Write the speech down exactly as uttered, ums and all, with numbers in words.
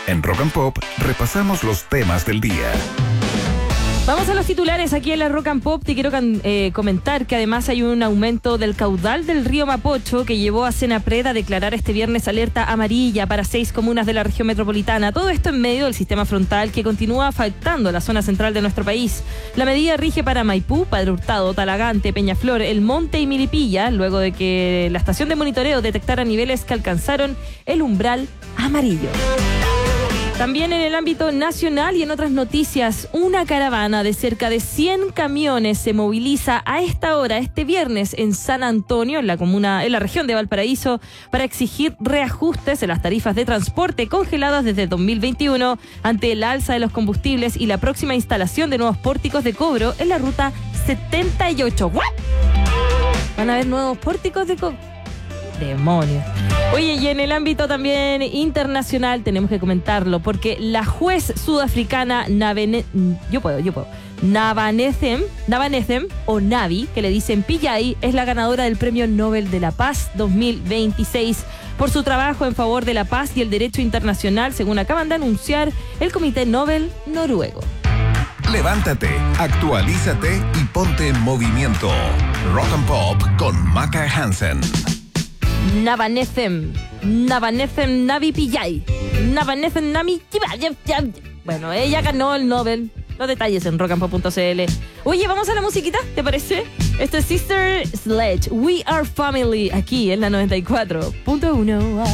En Rock and Pop repasamos los temas del día. Vamos a los titulares aquí en la Rock and Pop. Te quiero eh, comentar que además hay un aumento del caudal del río Mapocho que llevó a Senapred a declarar este viernes alerta amarilla para seis comunas de la región metropolitana. Todo esto en medio del sistema frontal que continúa afectando la zona central de nuestro país. La medida rige para Maipú, Padre Hurtado, Talagante, Peñaflor, El Monte y Milipilla, luego de que la estación de monitoreo detectara niveles que alcanzaron el umbral amarillo. También en el ámbito nacional y en otras noticias, una caravana de cerca de cien camiones se moviliza a esta hora, este viernes, en San Antonio, en la comuna, en la región de Valparaíso, para exigir reajustes en las tarifas de transporte congeladas desde dos mil veintiuno ante el alza de los combustibles y la próxima instalación de nuevos pórticos de cobro en la ruta setenta y ocho. ¿What? ¿Van a haber nuevos pórticos de cobro? Demonios. Oye, y en el ámbito también internacional tenemos que comentarlo, porque la juez sudafricana Navene, yo puedo, yo puedo, Navanethem, Navanethem, o Navi, que le dicen Pillay, es la ganadora del Premio Nobel de la Paz dos mil veintiséis por su trabajo en favor de la paz y el derecho internacional, según acaban de anunciar el Comité Nobel noruego. Levántate, actualízate y ponte en movimiento. Rock and Pop con Maca Hansen. Navanethem, Navanethem Navi Pillay, Navanethem Navi. Bueno, ella ganó el Nobel. Los detalles en rock and pop punto c l. Oye, vamos a la musiquita, ¿te parece? Esto es Sister Sledge, We Are Family, aquí en la noventa y cuatro punto uno.